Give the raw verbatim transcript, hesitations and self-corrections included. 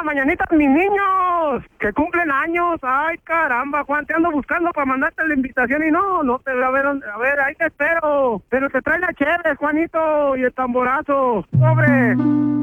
mañanitas, mis niños, que cumplen años. Ay, caramba, Juan, te ando buscando para mandarte la invitación y no, no te a ver, a ver, ahí te espero. Pero te trae la chévere, Juanito, y el tamborazo. Pobre.